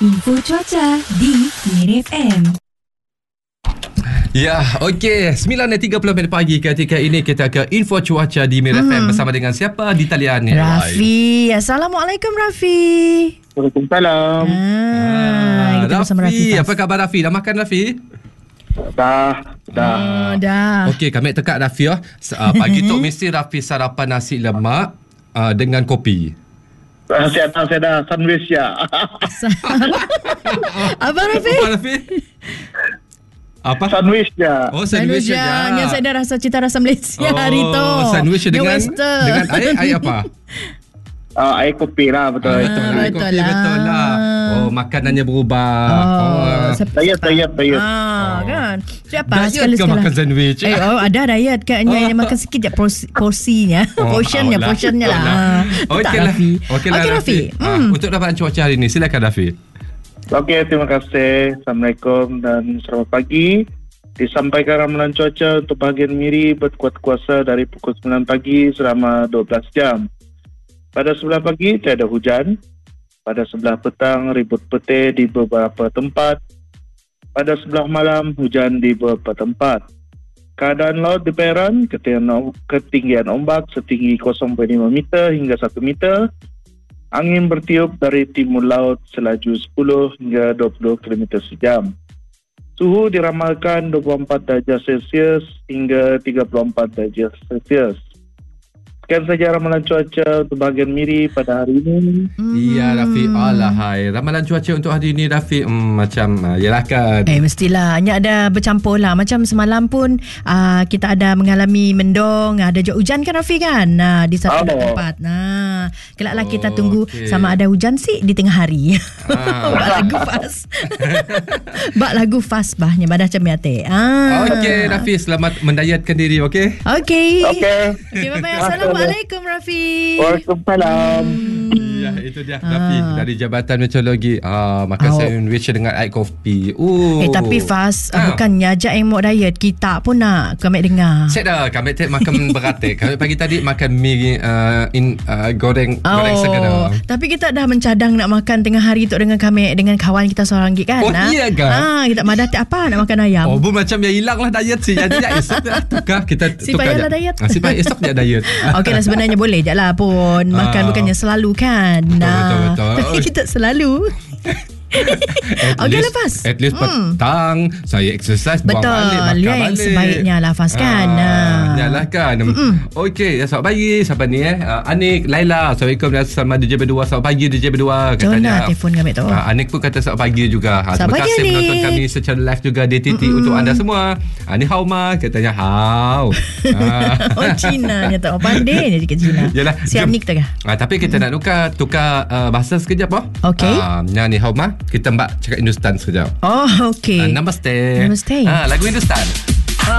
Info cuaca di Miri FM. Ya, okey. 9.30 pagi ketika ini kita ke info cuaca di Miri FM bersama dengan siapa di talian ni? Rafi. Assalamualaikum Rafi. Waalaikumsalam. Kita bersama Rafi. Apa khabar Rafi? Dah makan Rafi? Dah. Okey, kami tekak Rafi pagi tu mesti Rafi sarapan nasi lemak dengan kopi. Saya dah sandwich ya. Apa Rafi? Apa Rafi? Apa? Sandwich ya. Oh, sandwich je. Yang saya dah rasa cita rasa Malaysia hari tu. Sandwich dengan Western. dengan air apa? Air kopi lah, betul. Betul lah. Oh, makanannya berubah. Diet. Kan. Siapa? Diet ke makan sandwich? Ada diet kan. Yang makan sikit je porsinya. Portionnya lah. Okey lah Rafi. Untuk dapat cuaca hari ini, silakan Rafi. Okey, terima kasih. Assalamualaikum dan selamat pagi. Disampaikan ramalan cuaca untuk bahagian Miri berkuat kuasa dari pukul 9 pagi selama 12 jam. Pada sebelah pagi tiada hujan. Pada sebelah petang ribut petir di beberapa tempat. Pada sebelah malam hujan di beberapa tempat. Keadaan laut di Perak, ketinggian ombak setinggi 0.5 meter hingga 1 meter. Angin bertiup dari timur laut selaju 10 hingga 20 km sejam. Suhu diramalkan 24 darjah Celsius hingga 34 darjah Celsius. Sekian saja ramalan cuaca untuk bahagian Miri pada hari ini. Ya Rafi, alahai. Ramalan cuaca untuk hari ini Rafi macam yalah kan. Mestilah hanya ada bercampur lah. Macam semalam pun kita ada mengalami mendung, ada juga hujan kan Rafi kan. Di satu tempat. Kelaklah kita tunggu sama ada hujan sih di tengah hari. Bak lagu fast. Bak lagu fast bahnya badah macam yate. Okey Rafi, selamat mendayatkan diri, okey? Okey. Okey. Bye-bye. Assalamualaikum Rafi. Waalaikumsalam. Ya, itu dia Rafi dari Jabatan Meteorologi. Makan sandwich dengan air kopi. Tapi Fas, bukannya ajak yang mau diet, kita pun nak kami dengar. Set dah, kami makan beratik. Kami pagi tadi makan mie goreng segera. Tapi kita dah mencadang nak makan tengah hari tu dengan kami, dengan kawan kita seorang gig kan. Iya kan? Kita madah apa nak makan ayam. Bu macam yang hilang lah diet si. Jadi esok dah tukar kita si payahlah diet. Si payah esok dia diet. Okey lah, sebenarnya boleh je lah pun makan bukannya selalu kan. Betul. Tapi kita selalu. Okey lepas. At least petang saya exercise, buang balik, makan balik. Sebaiknya lah Fas kan. Yalah kan. Okey, selamat pagi. Siapa ni Anik, Laila. Assalamualaikum dan selamat DJ berdua. Selamat pagi DJ berdua katanya. Telefon kami tu. Anik pun kata selamat pagi juga. Terima kasih Anik menonton kami secara live juga di TT untuk anda semua. Ni Hao Ma katanya Hao. Cina nya tak pandai ni sikit Cina. Yalah. Siap ni kita kah? Tapi kita nak tukar bahasa sekejap Okey. Ni Hao Ma. Kita mbak cakap Hindustan sekejap. Okey. Namaste. Namaste. Lagu Hindustan.